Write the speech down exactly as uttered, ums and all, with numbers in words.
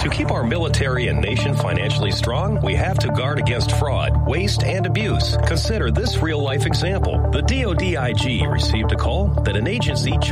To keep our military and nation financially strong, we have to guard against fraud, waste, and abuse. Consider this real-life example. The D O D I G received a call that an agency